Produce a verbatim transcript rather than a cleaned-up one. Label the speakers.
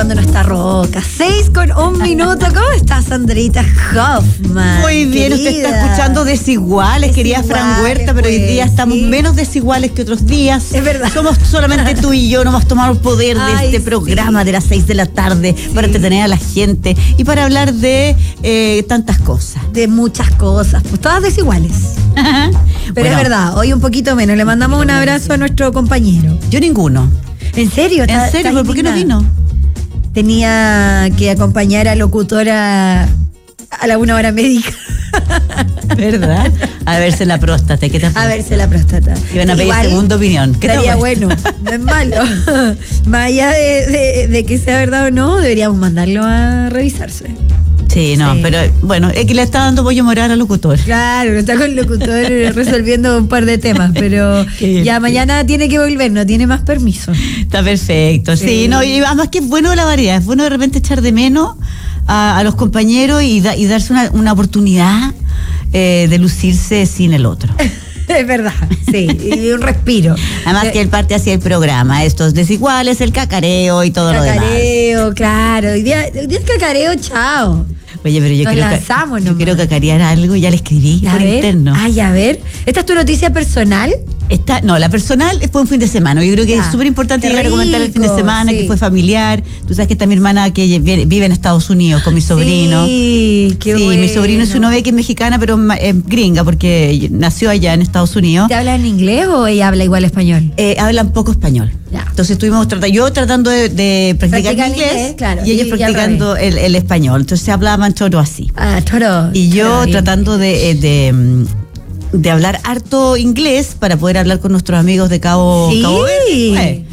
Speaker 1: cuando no está Roca. Seis con un minuto. ¿Cómo estás, Sandrita Hoffman?
Speaker 2: Muy bien,
Speaker 1: querida?
Speaker 2: Usted está escuchando Desiguales, querida Fran Huerta, pero
Speaker 1: pues,
Speaker 2: hoy día estamos
Speaker 1: sí.
Speaker 2: menos desiguales que otros días.
Speaker 1: Es verdad.
Speaker 2: Somos solamente tú y yo, no hemos tomado el poder de
Speaker 1: Ay,
Speaker 2: este
Speaker 1: sí.
Speaker 2: programa de las seis de la tarde
Speaker 1: Sí.
Speaker 2: para entretener a la gente y para hablar de eh, tantas cosas.
Speaker 1: De muchas cosas, pues todas desiguales. Pero
Speaker 2: Bueno,
Speaker 1: es verdad, hoy un poquito menos. Le mandamos un abrazo a nuestro compañero.
Speaker 2: Yo ninguno.
Speaker 1: ¿En serio?
Speaker 2: ¿En
Speaker 1: ¿Está-
Speaker 2: serio?
Speaker 1: está
Speaker 2: ¿Pero por qué no
Speaker 1: indignada?
Speaker 2: vino?
Speaker 1: Tenía que acompañar a locutora a la una hora médica.
Speaker 2: ¿Verdad? A verse la próstata. ¿Qué te
Speaker 1: A verse la próstata.
Speaker 2: Iban a pedir
Speaker 1: Igual,
Speaker 2: segunda opinión. ¿Qué te
Speaker 1: estaría
Speaker 2: parece?
Speaker 1: bueno, no es malo. Más allá de, de, de que sea verdad o no, deberíamos mandarlo a revisarse.
Speaker 2: Sí, no,
Speaker 1: Sí.
Speaker 2: pero bueno, es que le está dando pollo moral al locutor.
Speaker 1: Claro, está con el locutor resolviendo un par de temas, pero
Speaker 2: Qué bien.
Speaker 1: ya mañana tiene que volver, no tiene más permiso.
Speaker 2: Está perfecto, sí.
Speaker 1: Sí.
Speaker 2: no y además que es bueno la variedad, es bueno de repente echar de menos a, a los compañeros y, da, y darse una, una oportunidad eh, de lucirse sin el otro.
Speaker 1: Es verdad, sí, y un respiro.
Speaker 2: Además que él parte hacia el programa, estos desiguales, el cacareo y todo lo demás.
Speaker 1: Cacareo, claro. Hoy día, hoy día es cacareo, chao.
Speaker 2: Oye, pero yo
Speaker 1: Nos
Speaker 2: quiero, ca-
Speaker 1: lanzamos
Speaker 2: yo
Speaker 1: nomás.
Speaker 2: quiero cacarear algo, ya le escribí
Speaker 1: A
Speaker 2: por
Speaker 1: ver.
Speaker 2: interno.
Speaker 1: Ay, a ver. ¿Esta es tu noticia personal?
Speaker 2: Esta, no, la personal fue un fin de semana. Yo creo que
Speaker 1: Ya.
Speaker 2: es súper importante
Speaker 1: Qué
Speaker 2: llegar a comentar el fin de
Speaker 1: rico,
Speaker 2: semana,
Speaker 1: sí.
Speaker 2: que fue familiar. Tú sabes que está mi hermana que vive vive en Estados Unidos con mi sobrino.
Speaker 1: Sí, qué
Speaker 2: sí,
Speaker 1: bueno.
Speaker 2: mi sobrino y su novia que es mexicana, pero ma- es gringa porque nació allá en Estados Unidos.
Speaker 1: ¿Te habla en inglés o ella habla igual español?
Speaker 2: Eh, hablan poco español.
Speaker 1: Ya.
Speaker 2: Entonces estuvimos tratando, yo tratando de, de practicar
Speaker 1: Practicar
Speaker 2: mi inglés,
Speaker 1: inglés, claro,
Speaker 2: y ellos
Speaker 1: y- y al
Speaker 2: practicando el, el español. Entonces se hablaban choro así.
Speaker 1: Ah, choro.
Speaker 2: Y yo
Speaker 1: choro, bien.
Speaker 2: tratando de, eh, de, mm, de hablar harto inglés para poder hablar con nuestros amigos de Cabo,
Speaker 1: Sí.
Speaker 2: Cabo Verde. Eh,